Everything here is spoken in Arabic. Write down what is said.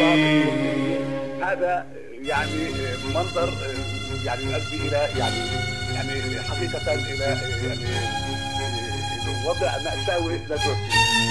النظام الفلسطيني. هذا يعني منظر يعني يؤدي الى يعني حقيقه الى يعني وضع مأساوي لا تحصى.